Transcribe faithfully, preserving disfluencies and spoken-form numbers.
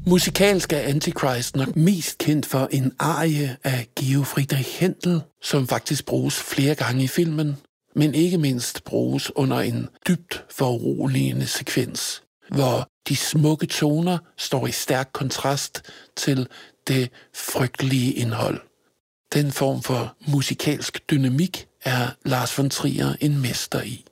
Musikalsk er Antichrist nok mest kendt for en arie af Georg Friedrich Händel, som faktisk bruges flere gange i filmen, men ikke mindst bruges under en dybt foruroligende sekvens, hvor de smukke toner står i stærk kontrast til det frygtelige indhold. Den form for musikalsk dynamik er Lars von Trier en mester i.